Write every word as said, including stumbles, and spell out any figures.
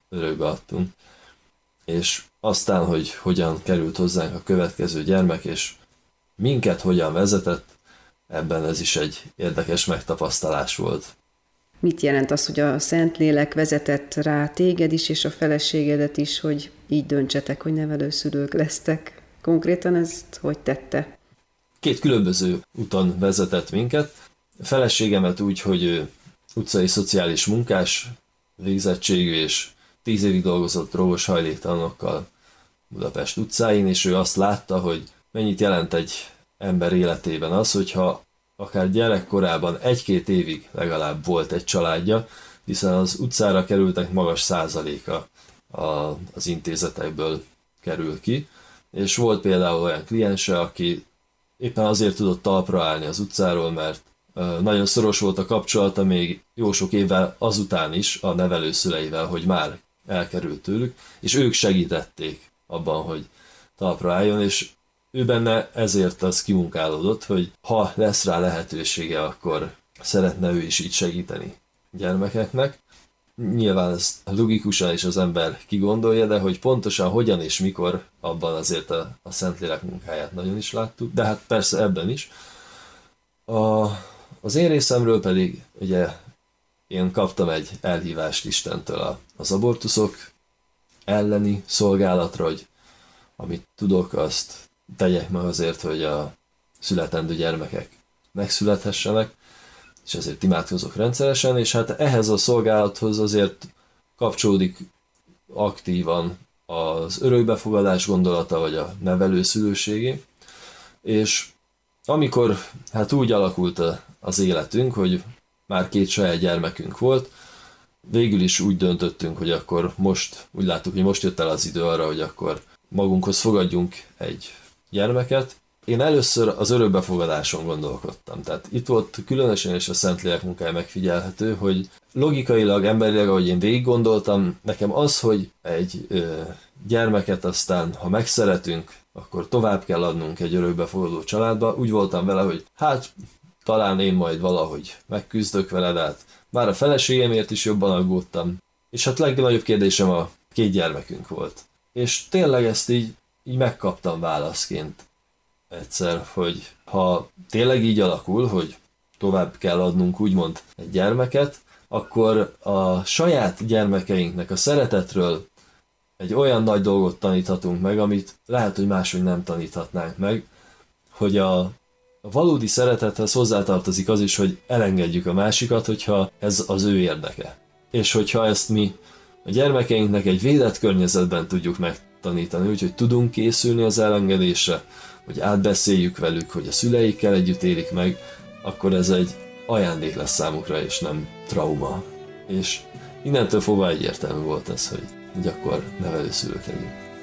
örökbe adtunk. És aztán, hogy hogyan került hozzánk a következő gyermek, és minket hogyan vezetett, ebben ez is egy érdekes megtapasztalás volt. Mit jelent az, hogy a Szentlélek vezetett rá téged is, és a feleségedet is, hogy így döntsetek, hogy nevelőszülők lesztek? Konkrétan ezt hogy tette? Két különböző úton vezetett minket. A feleségemet úgy, hogy ő utcai szociális munkás végzettségű, és tíz évig dolgozott drogos hajléktalanokkal Budapest utcáin, és ő azt látta, hogy mennyit jelent egy ember életében az, hogyha akár gyerekkorában egy-két évig legalább volt egy családja, hiszen az utcára kerültek magas százaléka az intézetekből kerül ki, és volt például olyan kliense, aki éppen azért tudott talpra állni az utcáról, mert nagyon szoros volt a kapcsolata még jó sok évvel azután is a nevelőszüleivel, hogy már elkerült tőlük, és ők segítették abban, hogy talpra álljon, és ő benne ezért az kimunkálódott, hogy ha lesz rá lehetősége, akkor szeretne ő is így segíteni gyermekeknek. Nyilván ez logikusan is az ember kigondolja, de hogy pontosan hogyan és mikor, abban azért a, a Szentlélek munkáját nagyon is láttuk, de hát persze ebben is. A, az én részemről pedig ugye én kaptam egy elhívást Istentől a, az abortuszok elleni szolgálatra, hogy amit tudok, azt tegyek meg azért, hogy a születendő gyermekek megszülethessenek, és ezért imádkozok rendszeresen, és hát ehhez a szolgálathoz azért kapcsolódik aktívan az örökbefogadás gondolata, vagy a nevelőszülőségé, és amikor hát úgy alakult az életünk, hogy már két saját gyermekünk volt, végül is úgy döntöttünk, hogy akkor most, úgy láttuk, hogy most jött el az idő arra, hogy akkor magunkhoz fogadjunk egy gyermeket. Én először az örökbefogadáson gondolkodtam. Tehát itt volt különösen is a Szentlélek munkája megfigyelhető, hogy logikailag, emberileg, ahogy én végig gondoltam, nekem az, hogy egy ö, gyermeket aztán, ha megszeretünk, akkor tovább kell adnunk egy örökbefogadó családba. Úgy voltam vele, hogy hát talán én majd valahogy megküzdök vele, de hát már a feleségemért is jobban aggódtam. És hát legnagyobb kérdésem a két gyermekünk volt. És tényleg ezt így, így megkaptam válaszként egyszer, hogy ha tényleg így alakul, hogy tovább kell adnunk úgymond egy gyermeket, akkor a saját gyermekeinknek a szeretetről egy olyan nagy dolgot taníthatunk meg, amit lehet, hogy máshogy nem taníthatnánk meg, hogy a, a valódi szeretethez hozzátartozik az is, hogy elengedjük a másikat, hogyha ez az ő érdeke. És hogyha ezt mi a gyermekeinknek egy védett környezetben tudjuk megtanítani, úgyhogy tudunk készülni az elengedésre, hogy átbeszéljük velük, hogy a szüleikkel együtt élik meg, akkor ez egy ajándék lesz számukra, és nem trauma. És innentől fogva egyértelmű volt ez, hogy, hogy akkor nevelőszülők legyünk.